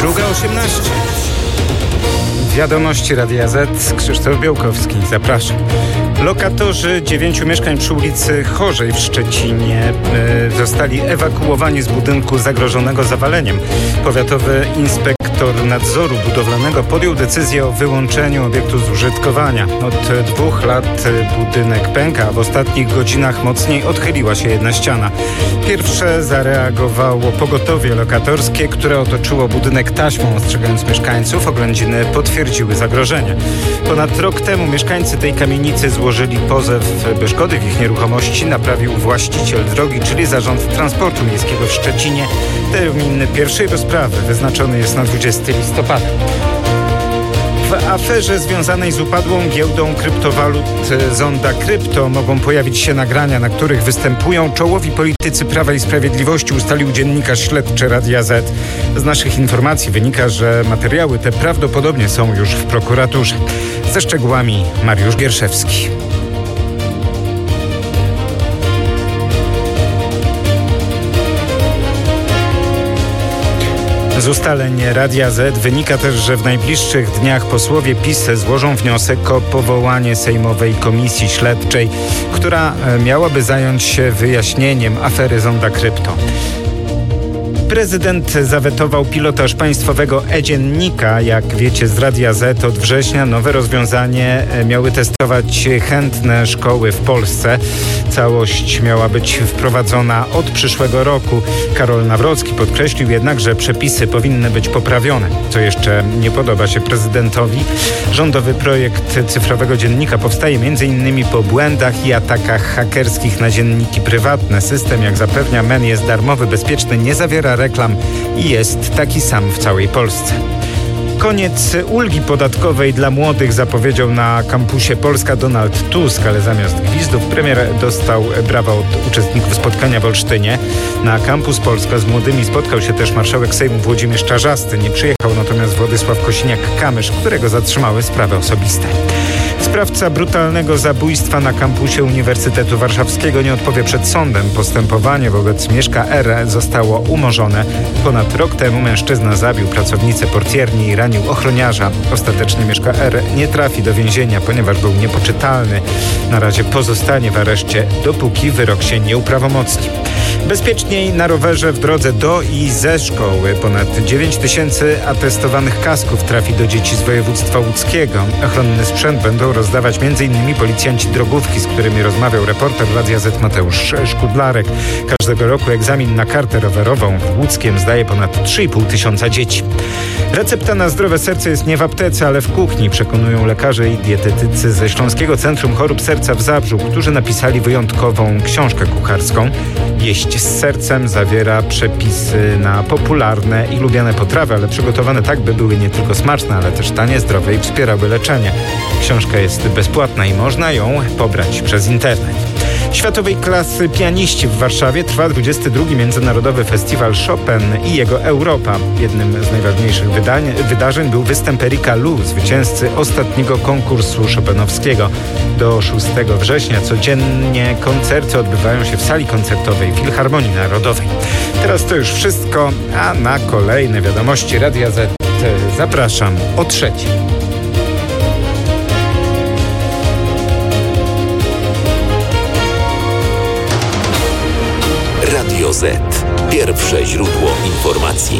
2:18. Wiadomości Radia Z. Krzysztof Białkowski. Zapraszam. Lokatorzy 9 mieszkań przy ulicy Chorzej w Szczecinie zostali ewakuowani z budynku zagrożonego zawaleniem. Powiatowy inspektor nadzoru budowlanego podjął decyzję o wyłączeniu obiektu z użytkowania. Od 2 lat budynek pęka, a w ostatnich godzinach mocniej odchyliła się jedna ściana. Pierwsze zareagowało pogotowie lokatorskie, które otoczyło budynek taśmą, ostrzegając mieszkańców. Oględziny potwierdziły zagrożenie. Ponad rok temu mieszkańcy tej kamienicy złożyli pozew, by szkody w ich nieruchomości naprawił właściciel drogi, czyli Zarząd Transportu Miejskiego w Szczecinie. Termin pierwszej rozprawy wyznaczony jest na 20 listopada. W aferze związanej z upadłą giełdą kryptowalut Zonda Krypto mogą pojawić się nagrania, na których występują czołowi politycy Prawa i Sprawiedliwości, ustalił dziennikarz śledczy Radia Z. Z naszych informacji wynika, że materiały te prawdopodobnie są już w prokuraturze. Ze szczegółami Mariusz Gierszewski. Z ustaleń Radia Z wynika też, że w najbliższych dniach posłowie PiS złożą wniosek o powołanie Sejmowej Komisji Śledczej, która miałaby zająć się wyjaśnieniem afery Zonda Krypto. Prezydent zawetował pilotaż państwowego e-dziennika. Jak wiecie z Radia Z, od września nowe rozwiązanie miały testować chętne szkoły w Polsce. Całość miała być wprowadzona od przyszłego roku. Karol Nawrocki podkreślił jednak, że przepisy powinny być poprawione. Co jeszcze nie podoba się prezydentowi? Rządowy projekt cyfrowego dziennika powstaje m.in. po błędach i atakach hakerskich na dzienniki prywatne. System, jak zapewnia MEN, jest darmowy, bezpieczny, nie zawiera reklam i jest taki sam w całej Polsce. Koniec ulgi podatkowej dla młodych zapowiedział na kampusie Polska Donald Tusk, ale zamiast gwizdów premier dostał brawa od uczestników spotkania w Olsztynie. Na kampus Polska z młodymi spotkał się też marszałek Sejmu Włodzimierz Czarzasty. Nie przyjechał natomiast Władysław Kosiniak-Kamysz, którego zatrzymały sprawy osobiste. Sprawca brutalnego zabójstwa na kampusie Uniwersytetu Warszawskiego nie odpowie przed sądem. Postępowanie wobec Mieszka R. zostało umorzone. Ponad rok temu mężczyzna zabił pracownicę portierni i ranił ochroniarza. Ostatecznie Mieszka R. nie trafi do więzienia, ponieważ był niepoczytalny. Na razie pozostanie w areszcie, dopóki wyrok się nie uprawomocni. Bezpieczniej na rowerze w drodze do i ze szkoły. Ponad 9 000 atestowanych kasków trafi do dzieci z województwa łódzkiego. Ochronny sprzęt będą rozdawać m.in. policjanci drogówki, z którymi rozmawiał reporter Radia Z Mateusz Szkudlarek. Każdego roku egzamin na kartę rowerową w Łódzkiem zdaje ponad 3,5 tysiąca dzieci. Recepta na zdrowe serce jest nie w aptece, ale w kuchni, przekonują lekarze i dietetycy ze Śląskiego Centrum Chorób Serca w Zabrzu, którzy napisali wyjątkową książkę kucharską. Jeść z sercem zawiera przepisy na popularne i lubiane potrawy, ale przygotowane tak, by były nie tylko smaczne, ale też tanie, zdrowe i wspierały leczenie. Książka jest bezpłatna i można ją pobrać przez internet. Światowej klasy pianiści w Warszawie trwa 22. Międzynarodowy Festiwal Chopin i jego Europa. Jednym z najważniejszych wydarzeń był występ Erika Lu, zwycięzcy ostatniego konkursu chopinowskiego. Do 6 września codziennie koncerty odbywają się w sali koncertowej Filharmonii Narodowej. Teraz to już wszystko, a na kolejne wiadomości Radia Z zapraszam o 3:00. Radio Z. Pierwsze źródło informacji.